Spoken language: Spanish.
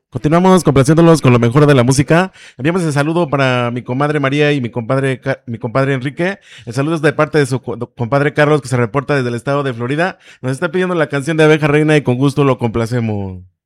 Continuamos complaciéndolos con lo mejor de la música. Enviamos el saludo para mi comadre María y mi compadre Enrique. El saludo es de parte de su compadre Carlos, que se reporta desde el estado de Florida. Nos está pidiendo la canción de Abeja Reina y con gusto lo complacemos.